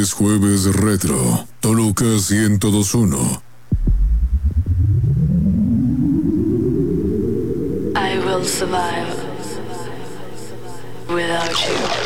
es Jueves Retro. Toluca 1021. I will survive without you.